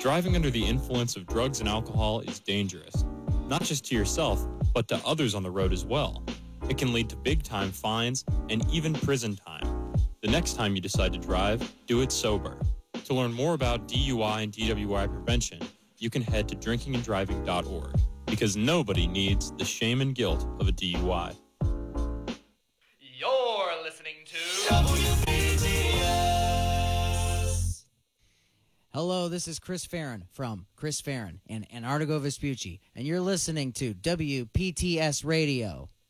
Driving under the influence of drugs and alcohol is dangerous, not just to yourself, but to others on the road as well. It can lead to big-time fines and even prison time. The next time you decide to drive, do it sober. To learn more about DUI and DWI prevention, you can head to drinkinganddriving.org, because nobody needs the shame and guilt of a DUI. You're listening to WPTS. Hello, this is Chris Farron from Chris Farron and Antarctigo Vespucci, and you're listening to WPTS Radio.